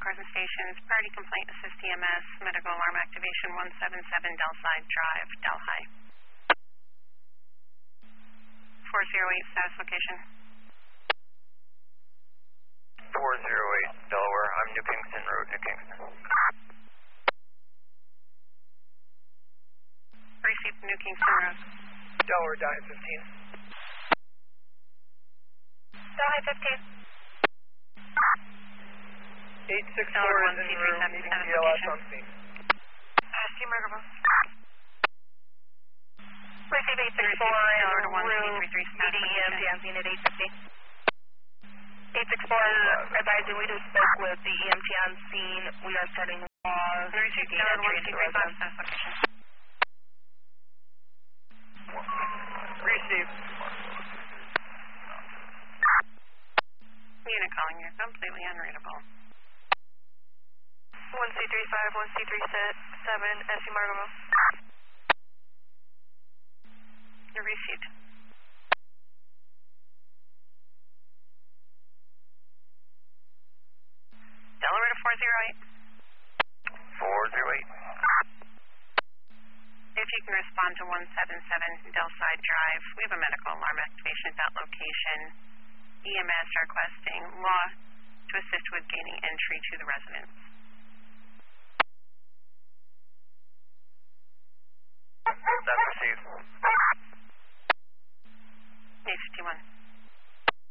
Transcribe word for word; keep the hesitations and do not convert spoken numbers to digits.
Carson Stations, priority complaint, assist E M S, medical alarm activation one seven seven Delside Drive, Delhi. four zero eight, status location. four zero eight, Delaware, I'm New Kingston Road, New Kingston. Received, New Kingston Road. Delaware, Delhi fifteen. Delhi fifteen. eight six four is en route, meeting D L S on scene. S T Merkable. Receive eight six four en route, meeting E M T on scene at eight fifty. eight six four, advising we just spoke with the E M T on scene. We are starting laws to gain entry into the residence. Receive. Unit calling, you're completely unreadable. one C three five, one C three seven, S C Margamo. You're received. Delaware to four zero eight. four zero eight. If you can respond to one seven seven Delside Drive, we have a medical alarm activation at that location. E M S requesting law to assist with gaining entry to the residence. That's received. eight fifty-one.